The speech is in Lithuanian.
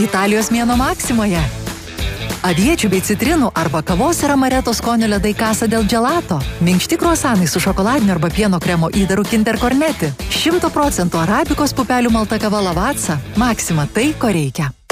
Italijos mėnuo Maksimoje. Aviečių bei citrinų arba kavos ir amareto skonio ledai Casa del Gelato. Minkšti kruasanai su šokoladiniu arba pieno kremo įdaru Kinder Cornetti. 100% arabikos pupelių malta kava Lavazza. Maksima tai, ko reikia.